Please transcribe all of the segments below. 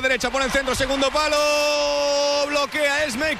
la derecha, pone el centro, segundo palo, bloquea Esme,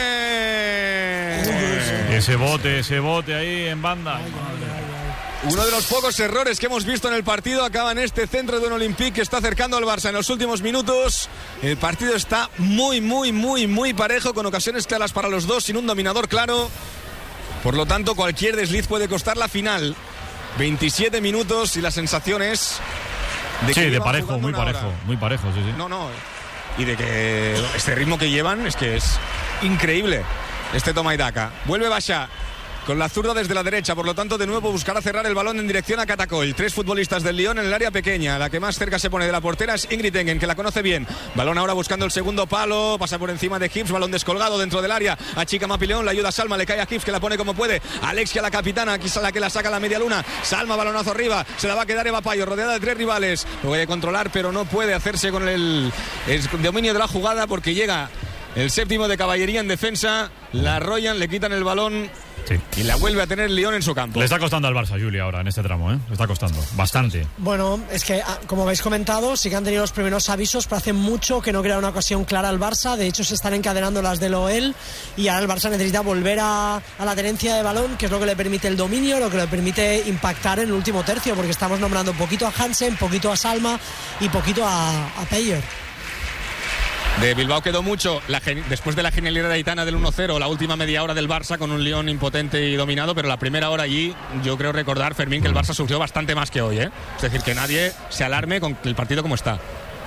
córner. Ese bote ahí en banda. Uno de los pocos errores que hemos visto en el partido acaba en este centro de un Olympique que está acercando al Barça en los últimos minutos. El partido está muy parejo, con ocasiones claras para los dos, sin un dominador claro. Por lo tanto, cualquier desliz puede costar la final. 27 minutos y la sensación es de que de parejo, muy parejo, sí. No, y de que este ritmo que llevan es que es increíble. Este toma y daca. Vuelve Bachá con la zurda desde la derecha, por lo tanto de nuevo buscará cerrar el balón en dirección a Catacoll. 3 futbolistas del Lyon en el área pequeña. La que más cerca se pone de la portera es Ingrid Engen, que la conoce bien. Balón ahora buscando el segundo palo, pasa por encima de Hibbs, balón descolgado dentro del área. Achica Mapi León, la ayuda a Salma, le cae a Hibbs, que la pone como puede. Alexia, la capitana, aquí es la que la saca a la media luna. Salma, balonazo arriba, se la va a quedar Eva Payo, rodeada de 3 rivales. Lo voy a controlar, pero no puede hacerse con el dominio de la jugada, porque llega el séptimo de caballería en defensa. La arrollan, le quitan el balón. Sí. Y la vuelve a tener Lyon en su campo. Le está costando al Barça, Juli, ahora en este tramo, ¿eh? Le está costando bastante. Bueno, es que, como habéis comentado, sí que han tenido los primeros avisos, pero hace mucho que no crea una ocasión clara al Barça. De hecho, se están encadenando las de Loel y ahora el Barça necesita volver a la tenencia de balón, que es lo que le permite el dominio, lo que le permite impactar en el último tercio, porque estamos nombrando poquito a Hansen, poquito a Salma y poquito a Payer. De Bilbao quedó mucho después de la genialidad de Aitana del 1-0, la última media hora del Barça con un Lyon impotente y dominado, pero la primera hora allí yo creo recordar, Fermín, que el Barça sufrió bastante más que hoy, ¿eh? Es decir, que nadie se alarme con el partido como está.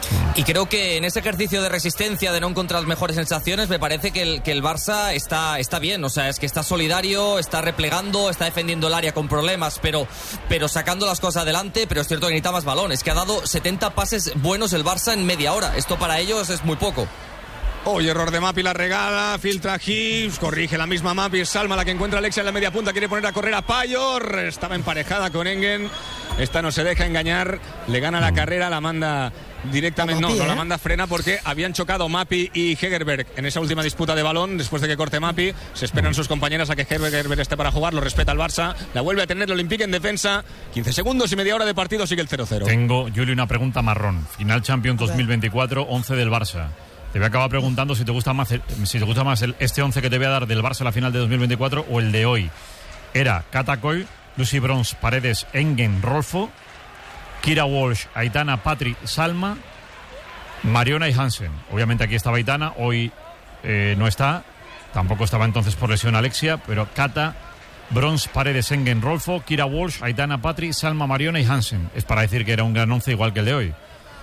Y creo que en ese ejercicio de resistencia, de no encontrar mejores sensaciones, me parece que el Barça está bien. O sea, es que está solidario, está replegando, está defendiendo el área con problemas, pero sacando las cosas adelante. Pero es cierto que necesita más balones, que ha dado 70 pases buenos el Barça en media hora. Esto para ellos es muy poco. Hoy error de Mapi, la regala, filtra Hibbs, corrige la misma Mapi, es Salma la que encuentra a Alexia en la media punta, quiere poner a correr a Payor, estaba emparejada con Engen, esta no se deja engañar, le gana la carrera, la manda directamente, no la manda frena, porque habían chocado Mapi y Hegerberg en esa última disputa de balón. Después de que corte Mapi, se esperan sus compañeras a que Hegerberg esté para jugar, lo respeta el Barça, la vuelve a tener el Olympique en defensa. 15 segundos y media hora de partido, sigue el 0-0. Tengo, Juli, una pregunta marrón. Final Champions 2024, 11 del Barça. Te voy a acabar preguntando si te gusta más este 11 que te voy a dar del Barça a la final de 2024 o el de hoy. Era Catacoll, Lucy Bronze, Paredes, Engen, Rolfo, Kira Walsh, Aitana, Patri, Salma, Mariona y Hansen. Obviamente aquí estaba Aitana, hoy no está. Tampoco estaba entonces por lesión Alexia, pero Cata, Bronze, Paredes, Engen, Rolfo, Kira Walsh, Aitana, Patri, Salma, Mariona y Hansen. Es para decir que era un gran 11 igual que el de hoy.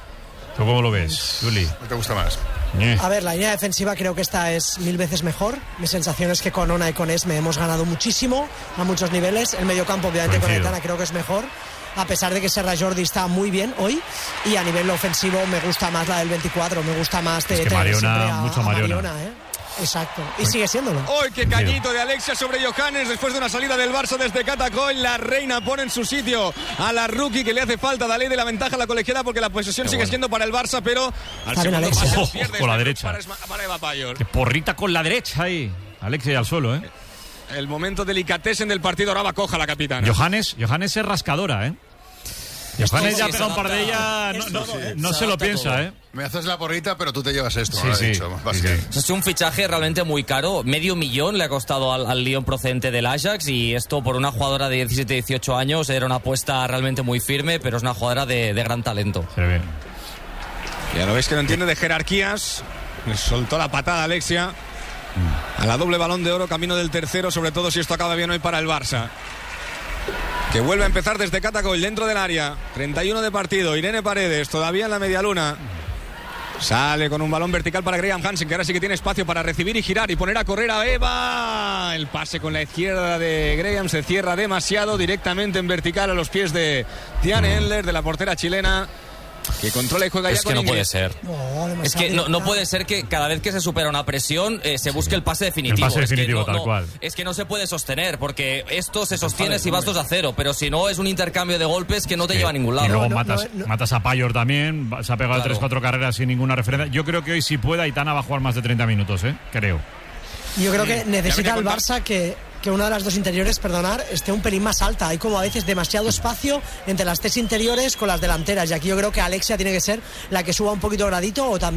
¿Tú cómo lo ves, Juli? ¿Qué te gusta más? A ver, la línea defensiva creo que esta es 1000 veces mejor. Mi sensación es que con Ona y con Esme hemos ganado muchísimo a muchos niveles. El mediocampo obviamente con Aitana creo que es mejor, a pesar de que Serra Jordi está muy bien hoy, y a nivel ofensivo me gusta más la del 24, me gusta más de Mariona, mucho Mariona. Exacto, y sigue siéndolo. ¡Hoy qué cañito de Alexia sobre Johannes! Después de una salida del Barça desde Catacoll, la reina pone en su sitio a la rookie, que le hace falta. Da ley de la ventaja a la colegiada, porque la posesión sigue siendo para el Barça, pero al segundo pase pierde con la derecha. Para Eva Payor. Qué porrita con la derecha ahí. Alexia al suelo, ¿eh? El momento delicatessen del partido, ahora va coja la capitana. Johannes es rascadora, ¿eh? Johannes ya pega un par de ellas, no se lo piensa, ¿eh? Me haces la porrita, pero tú te llevas esto. Sí. Es un fichaje realmente muy caro. $500,000 le ha costado al Lyon procedente del Ajax, y esto por una jugadora de 17-18 años era una apuesta realmente muy firme, pero es una jugadora de gran talento. Se ve. Ya lo veis que no entiende de jerarquías. Le soltó la patada Alexia a la doble Balón de Oro, camino del tercero, sobre todo si esto acaba bien hoy para el Barça, que vuelve a empezar desde Catacoll, dentro del área. 31 de partido, Irene Paredes todavía en la media luna. Sale con un balón vertical para Graham Hansen, que ahora sí que tiene espacio para recibir y girar y poner a correr a Eva. El pase con la izquierda de Graham se cierra demasiado, directamente en vertical a los pies de Tiane Endler, de la portera chilena, que controla y juega ya con no Ingrid. Puede ser. Es que no puede ser que cada vez que se supera una presión se busque el pase definitivo. El pase definitivo, tal cual. Es que no se puede sostener, porque esto se sostiene si vas 2-0, pero si no es un intercambio de golpes que no te lleva a ningún lado. Y luego matas a Payor también, se ha pegado 3-4 carreras sin ninguna referencia. Yo creo que hoy si pueda, Aitana va a jugar más de 30 minutos, creo. Yo creo que necesita el Barça que una de las dos interiores, esté un pelín más alta. Hay como a veces demasiado espacio entre las tres interiores con las delanteras, y aquí yo creo que Alexia tiene que ser la que suba un poquito gradito, o también